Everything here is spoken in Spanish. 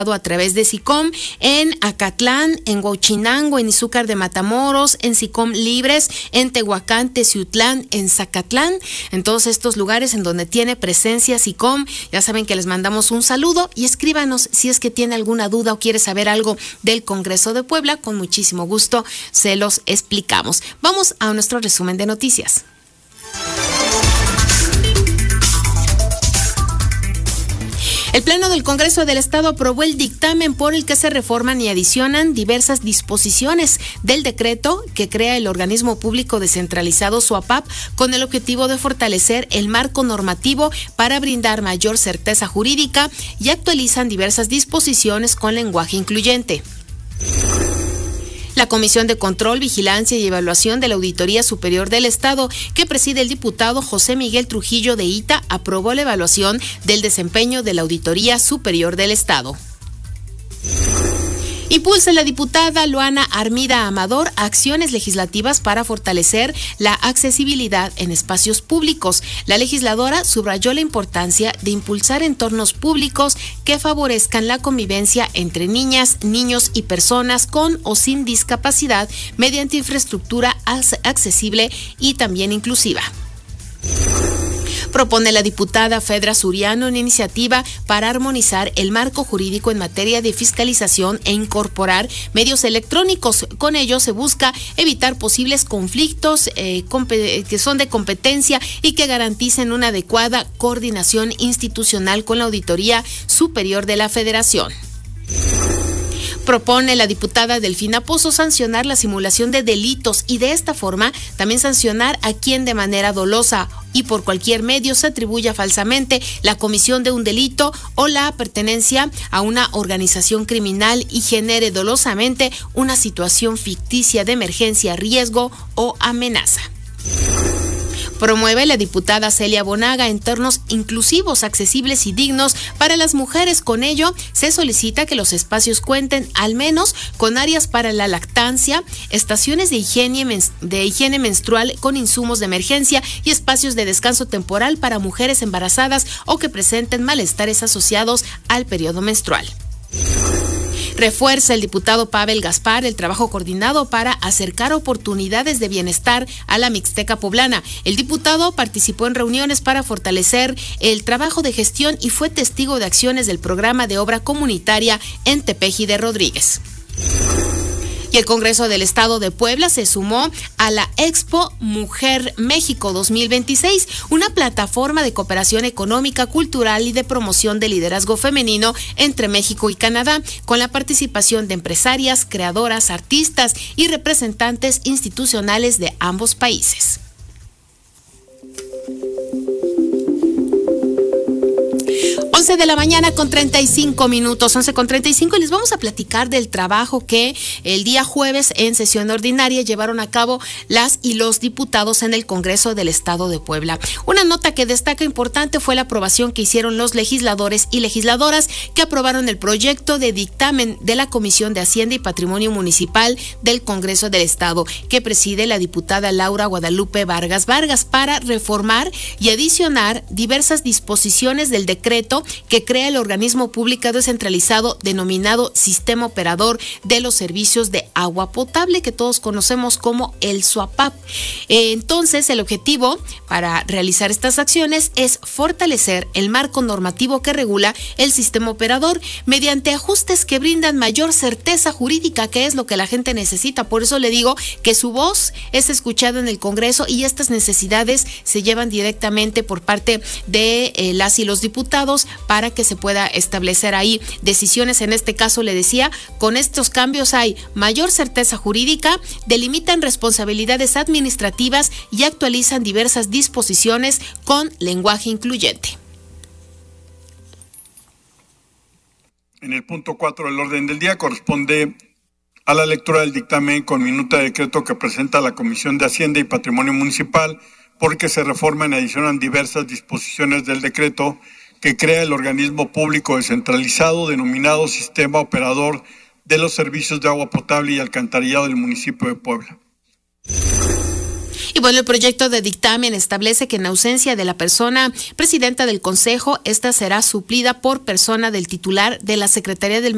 a través de SICOM en Acatlán, en Huachinango, en Izúcar de Matamoros, en SICOM Libres, en Tehuacán, Teciutlán, en Zacatlán, en todos estos lugares en donde tiene presencia SICOM. Ya saben que les mandamos un saludo y escríbanos si es que tiene alguna duda o quiere saber algo del Congreso de Puebla, con muchísimo gusto se los explicamos. Vamos a nuestro resumen de noticias. El Pleno del Congreso del Estado aprobó el dictamen por el que se reforman y adicionan diversas disposiciones del decreto que crea el organismo público descentralizado SUAPAP con el objetivo de fortalecer el marco normativo para brindar mayor certeza jurídica y actualizan diversas disposiciones con lenguaje incluyente. La Comisión de Control, Vigilancia y Evaluación de la Auditoría Superior del Estado, que preside el diputado José Miguel Trujillo de Ita, aprobó la evaluación del desempeño de la Auditoría Superior del Estado. Impulsa la diputada Luana Armida Amador acciones legislativas para fortalecer la accesibilidad en espacios públicos. La legisladora subrayó la importancia de impulsar entornos públicos que favorezcan la convivencia entre niñas, niños y personas con o sin discapacidad mediante infraestructura accesible y también inclusiva. Propone la diputada Fedra Suriano una iniciativa para armonizar el marco jurídico en materia de fiscalización e incorporar medios electrónicos. Con ello se busca evitar posibles conflictos que son de competencia y que garanticen una adecuada coordinación institucional con la Auditoría Superior de la Federación. Propone la diputada Delfina Pozo sancionar la simulación de delitos y de esta forma también sancionar a quien de manera dolosa y por cualquier medio se atribuya falsamente la comisión de un delito o la pertenencia a una organización criminal y genere dolosamente una situación ficticia de emergencia, riesgo o amenaza. Promueve la diputada Celia Bonaga entornos inclusivos, accesibles y dignos para las mujeres. Con ello, se solicita que los espacios cuenten al menos con áreas para la lactancia, estaciones de higiene menstrual con insumos de emergencia y espacios de descanso temporal para mujeres embarazadas o que presenten malestares asociados al periodo menstrual. Refuerza el diputado Pavel Gaspar el trabajo coordinado para acercar oportunidades de bienestar a la Mixteca poblana. El diputado participó en reuniones para fortalecer el trabajo de gestión y fue testigo de acciones del programa de obra comunitaria en Tepeji de Rodríguez. Y el Congreso del Estado de Puebla se sumó a la Expo Mujer México 2026, una plataforma de cooperación económica, cultural y de promoción del liderazgo femenino entre México y Canadá, con la participación de empresarias, creadoras, artistas y representantes institucionales de ambos países. 11 de la mañana con 35 minutos, 11:35, y les vamos a platicar del trabajo que el día jueves en sesión ordinaria llevaron a cabo las y los diputados en el Congreso del Estado de Puebla. Una nota que destaca importante fue la aprobación que hicieron los legisladores y legisladoras que aprobaron el proyecto de dictamen de la Comisión de Hacienda y Patrimonio Municipal del Congreso del Estado, que preside la diputada Laura Guadalupe Vargas para reformar y adicionar diversas disposiciones del decreto que crea el organismo público descentralizado denominado Sistema Operador de los Servicios de Agua Potable, que todos conocemos como el SUAPAP. Entonces, el objetivo para realizar estas acciones es fortalecer el marco normativo que regula el sistema operador mediante ajustes que brindan mayor certeza jurídica, que es lo que la gente necesita. Por eso le digo que su voz es escuchada en el Congreso y estas necesidades se llevan directamente por parte de las y los diputados para que se pueda establecer ahí decisiones. En este caso, le decía, con estos cambios hay mayor certeza jurídica, delimitan responsabilidades administrativas y actualizan diversas disposiciones con lenguaje incluyente. En el punto 4 del orden del día corresponde a la lectura del dictamen con minuta de decreto que presenta la Comisión de Hacienda y Patrimonio Municipal, porque se reforman y adicionan diversas disposiciones del decreto que crea el organismo público descentralizado denominado Sistema Operador de los Servicios de Agua Potable y Alcantarillado del municipio de Puebla. Y bueno, el proyecto de dictamen establece que en ausencia de la persona presidenta del Consejo, esta será suplida por persona del titular de la Secretaría del